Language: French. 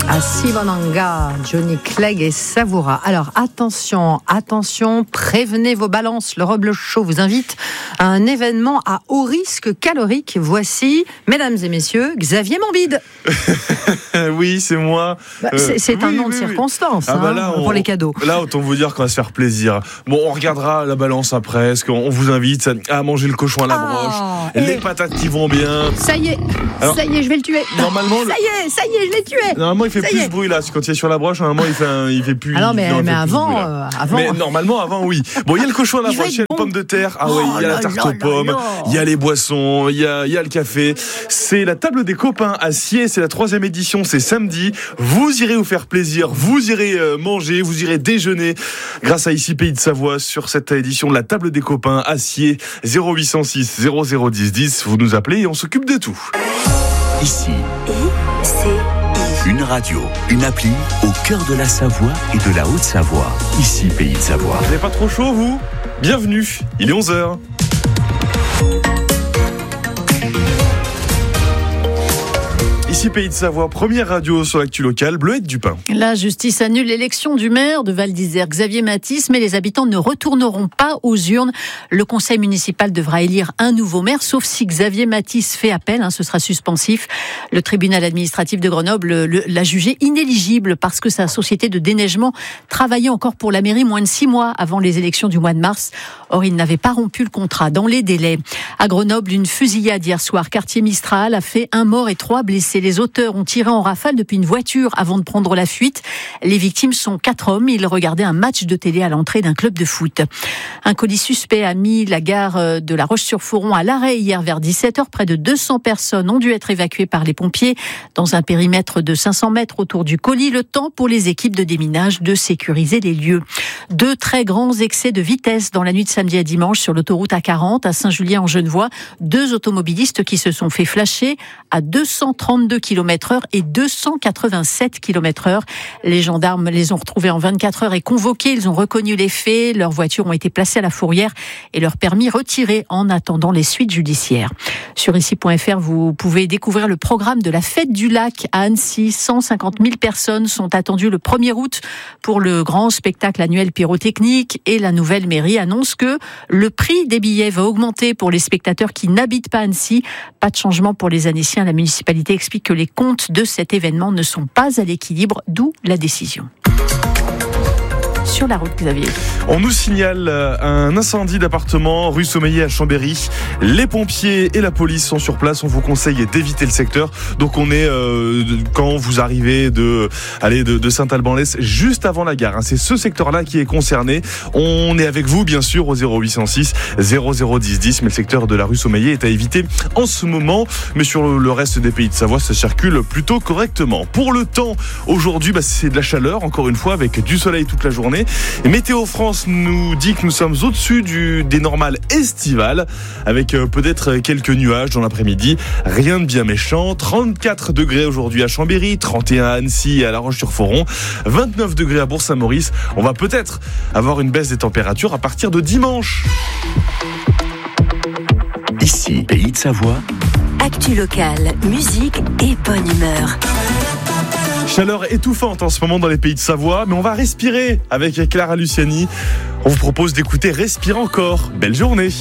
Sivananga, Johnny Clegg et Savoura. Alors attention, prévenez vos balances. Le Roble Show vous invite à un événement à haut risque calorique. Voici, mesdames et messieurs, Xavier Morbide. Oui, c'est moi. C'est un nom de circonstance pour les cadeaux. Là, autant vous dire qu'on va se faire plaisir. Bon, on regardera la balance après. On vous invite à manger le cochon à la broche, les patates qui vont bien. Ça y est, je vais le tuer. Normalement, ça y est, je l'ai tué. Normalement, il fait plus de bruit là. Quand il est sur la broche, normalement, il fait plus. Alors, mais avant. Mais normalement, avant, oui. Bon, il y a le cochon à la broche, il y a les pommes de terre. Ah ouais, il y a la tarte aux pommes, il y a les boissons, il y a le café. C'est la table des copains à Sciez. C'est la 3e édition. C'est samedi. Vous irez vous faire plaisir. Vous irez manger. Vous irez déjeuner. Grâce à Ici Pays de Savoie sur cette édition de la table des copains à Sciez. 0806 0010 10. Vous nous appelez et on s'occupe de tout. Ici. Une radio, une appli au cœur de la Savoie et de la Haute-Savoie. Ici Pays de Savoie. Vous n'avez pas trop chaud, vous ? Bienvenue, il est 11h. Ici Pays de Savoie, première radio sur l'actu locale, Bleuette Dupin. La justice annule l'élection du maire de Val d'Isère, Xavier Mathis, mais les habitants ne retourneront pas aux urnes. Le conseil municipal devra élire un nouveau maire, sauf si Xavier Mathis fait appel, ce sera suspensif. Le tribunal administratif de Grenoble l'a jugé inéligible parce que sa société de déneigement travaillait encore pour la mairie moins de 6 mois avant les élections du mois de mars. Or, il n'avait pas rompu le contrat dans les délais. À Grenoble, une fusillade hier soir, quartier Mistral, a fait 1 mort et 3 blessés. Les auteurs ont tiré en rafale depuis une voiture avant de prendre la fuite. Les victimes sont 4 hommes. Ils regardaient un match de télé à l'entrée d'un club de foot. Un colis suspect a mis la gare de La Roche-sur-Foron à l'arrêt hier vers 17h. Près de 200 personnes ont dû être évacuées par les pompiers dans un périmètre de 500 mètres autour du colis. Le temps pour les équipes de déminage de sécuriser les lieux. 2 très grands excès de vitesse dans la nuit de samedi à dimanche sur l'autoroute A40 à Saint-Julien-en-Genevois. 2 automobilistes qui se sont fait flasher à 232 km/h et 287 km/h. Les gendarmes les ont retrouvés en 24 heures et convoqués. Ils ont reconnu les faits. Leurs voitures ont été placées à la fourrière et leur permis retiré en attendant les suites judiciaires. Sur ici.fr, vous pouvez découvrir le programme de la Fête du Lac à Annecy. 150 000 personnes sont attendues le 1er août pour le grand spectacle annuel pyrotechnique et la nouvelle mairie annonce que le prix des billets va augmenter pour les spectateurs qui n'habitent pas Annecy. Pas de changement pour les Annéciens. La municipalité explique que les comptes de cet événement ne sont pas à l'équilibre, d'où la décision. Sur la route, Xavier. On nous signale un incendie d'appartement rue Sommeillé à Chambéry. Les pompiers et la police sont sur place. On vous conseille d'éviter le secteur. Donc on est quand vous arrivez de Saint-Alban-l'Est, juste avant la gare. C'est ce secteur-là qui est concerné. On est avec vous, bien sûr, au 0806 0010 10. Mais le secteur de la rue Sommeillé est à éviter en ce moment. Mais sur le reste des Pays de Savoie, ça circule plutôt correctement. Pour le temps, aujourd'hui, c'est de la chaleur, encore une fois, avec du soleil toute la journée. Et Météo France nous dit que nous sommes au-dessus des normales estivales, avec peut-être quelques nuages dans l'après-midi. Rien de bien méchant. 34 degrés aujourd'hui à Chambéry, 31 à Annecy et à La Roche-sur-Foron, 29 degrés à Bourg-Saint-Maurice. On va peut-être avoir une baisse des températures à partir de dimanche. Ici, Pays de Savoie. Actu locale, musique et bonne humeur. Chaleur étouffante en ce moment dans les Pays de Savoie, mais on va respirer avec Clara Luciani. On vous propose d'écouter Respire encore. Belle journée.